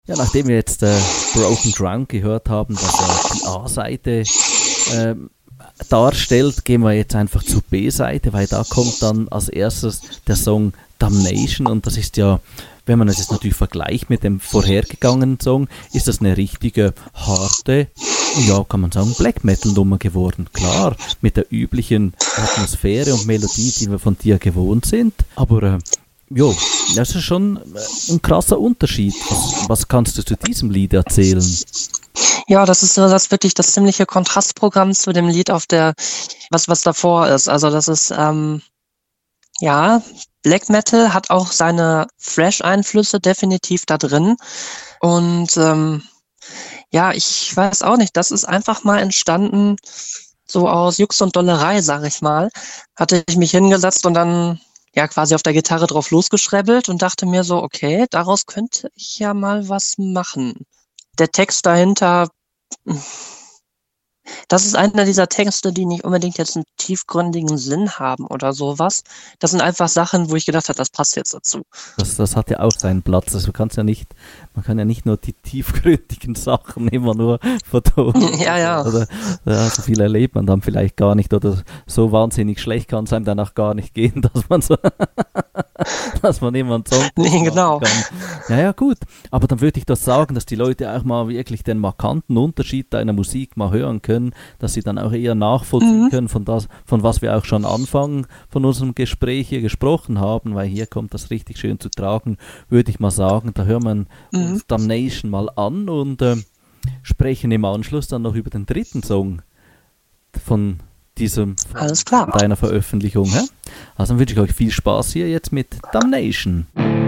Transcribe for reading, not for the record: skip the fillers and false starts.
Ja, nachdem wir jetzt Broken Drunk gehört haben, was ja die A-Seite darstellt, gehen wir jetzt einfach zur B-Seite, weil da kommt dann als erstes der Song Damnation und das ist ja, wenn man es jetzt natürlich vergleicht mit dem vorhergegangenen Song, ist das eine richtige harte, ja, kann man sagen, Black Metal Nummer geworden. Klar, mit der üblichen Atmosphäre und Melodie, die wir von dir gewohnt sind, aber jo, das ist schon ein krasser Unterschied. Was kannst du zu diesem Lied erzählen? Ja, das ist so wirklich das ziemliche Kontrastprogramm zu dem Lied was davor ist. Also das ist, ja, Black Metal hat auch seine Thrash-Einflüsse definitiv da drin. Und ja, ich weiß auch nicht, das ist einfach mal entstanden, so aus Jux und Dollerei, sag ich mal. Hatte ich mich hingesetzt und dann ja quasi auf der Gitarre drauf losgeschrebbelt und dachte mir so, okay, daraus könnte ich ja mal was machen. Der Text dahinter, das ist einer dieser Texte, die nicht unbedingt jetzt einen tiefgründigen Sinn haben oder sowas. Das sind einfach Sachen, wo ich gedacht habe, das passt jetzt dazu. Das hat ja auch seinen Platz. Also man kann ja nicht nur die tiefgründigen Sachen immer nur vertonen. Ja. Oder so viel erlebt man dann vielleicht gar nicht. Oder so wahnsinnig schlecht kann es einem danach gar nicht gehen, dass man immer einen Song genau. kann. Ja, gut. Aber dann würde ich das sagen, dass die Leute auch mal wirklich den markanten Unterschied deiner Musik mal hören können, dass sie dann auch eher nachvollziehen können von was wir auch schon Anfang von unserem Gespräch hier gesprochen haben, weil hier kommt das richtig schön zu tragen, würde ich mal sagen. Da hören wir uns Damnation mal an und sprechen im Anschluss dann noch über den dritten Song von Alles klar. Deiner Veröffentlichung. Also dann wünsche ich euch viel Spaß hier jetzt mit Damnation.